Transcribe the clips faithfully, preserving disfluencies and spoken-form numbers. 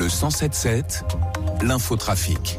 Le cent sept sept, l'infotrafic.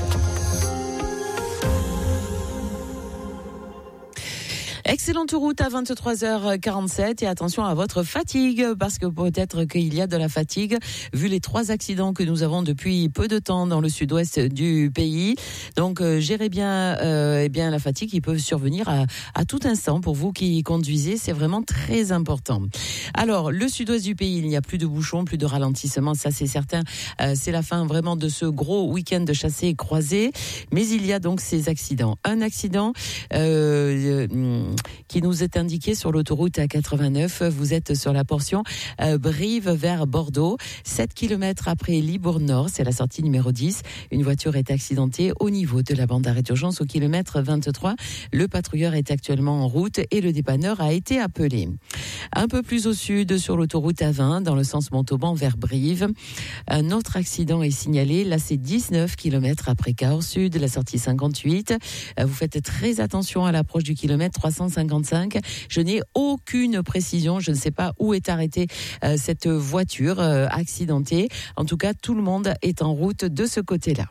Excellente route à vingt-trois heures quarante-sept et attention à votre fatigue parce que peut-être qu'il y a de la fatigue vu les trois accidents que nous avons depuis peu de temps dans le sud-ouest du pays. Donc euh, gérez bien, euh, eh bien la fatigue qui peut survenir à, à tout instant pour vous qui conduisez, c'est vraiment très important. Alors le sud-ouest du pays, il n'y a plus de bouchons, plus de ralentissements, ça c'est certain. Euh, c'est la fin vraiment de ce gros week-end de chassés et croisés, mais il y a donc ces accidents. Un accident euh, euh, qui nous est indiqué sur l'autoroute A quatre-vingt-neuf. Vous êtes sur la portion euh, Brive vers Bordeaux. sept kilomètres après Libourne-Nord, c'est la sortie numéro dix. Une voiture est accidentée au niveau de la bande d'arrêt d'urgence au kilomètre vingt-trois. Le patrouilleur est actuellement en route et le dépanneur a été appelé. Un peu plus au sud, sur l'autoroute A vingt, dans le sens Montauban vers Brive, un autre accident est signalé. Là, c'est dix-neuf kilomètres après Cahors Sud, la sortie cinquante-huit. Vous faites très attention à l'approche du kilomètre trois cent cinquante-cinq. Je n'ai aucune précision. Je ne sais pas où est arrêtée euh, cette voiture euh, accidentée. En tout cas, tout le monde est en route de ce côté-là.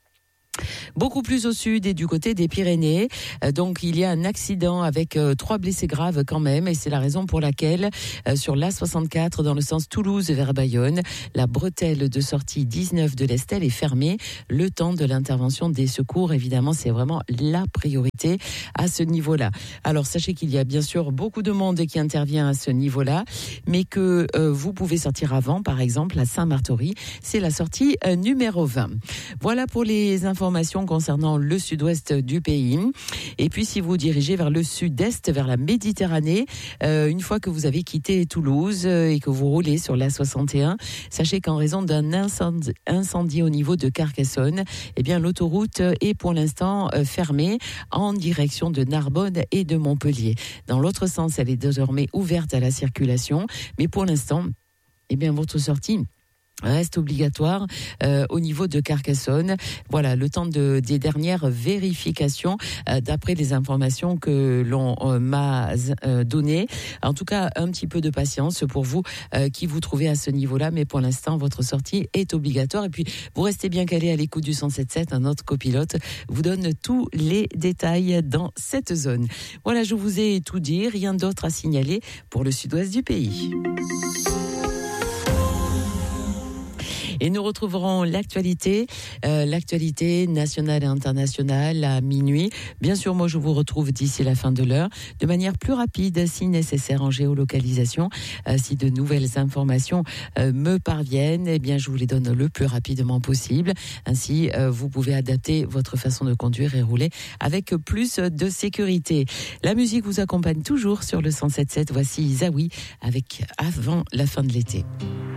Beaucoup plus au sud et du côté des Pyrénées. Euh, donc, il y a un accident avec euh, trois blessés graves quand même. Et c'est la raison pour laquelle, euh, sur l'A soixante-quatre, dans le sens Toulouse vers Bayonne, la bretelle de sortie dix-neuf de l'Estel est fermée. Le temps de l'intervention des secours, évidemment, c'est vraiment la priorité à ce niveau-là. Alors, sachez qu'il y a bien sûr beaucoup de monde qui intervient à ce niveau-là, mais que euh, vous pouvez sortir avant, par exemple, à Saint-Martory. C'est la sortie euh, numéro vingt. Voilà pour les informations concernant le sud-ouest du pays. Et puis, si vous dirigez vers le sud-est, vers la Méditerranée, euh, une fois que vous avez quitté Toulouse euh, et que vous roulez sur l'A soixante et un, sachez qu'en raison d'un incendie, incendie au niveau de Carcassonne, eh bien, l'autoroute est pour l'instant euh, fermée en direction de Narbonne et de Montpellier. Dans l'autre sens, elle est désormais ouverte à la circulation, mais pour l'instant, eh bien, votre sortie reste obligatoire euh, au niveau de Carcassonne. Voilà, le temps de, des dernières vérifications euh, d'après les informations que l'on euh, m'a euh, données. En tout cas, un petit peu de patience pour vous euh, qui vous trouvez à ce niveau-là, mais pour l'instant, votre sortie est obligatoire. Et puis, vous restez bien calé à l'écoute du cent sept sept. Un autre copilote vous donne tous les détails dans cette zone. Voilà, je vous ai tout dit. Rien d'autre à signaler pour le sud-ouest du pays. Et nous retrouverons l'actualité, euh, l'actualité nationale et internationale à minuit. Bien sûr, moi, je vous retrouve d'ici la fin de l'heure, de manière plus rapide, si nécessaire, en géolocalisation. Euh, si de nouvelles informations euh, me parviennent, eh bien, je vous les donne le plus rapidement possible. Ainsi, euh, vous pouvez adapter votre façon de conduire et rouler avec plus de sécurité. La musique vous accompagne toujours sur le cent sept sept. Voici Zawi avec Avant la fin de l'été.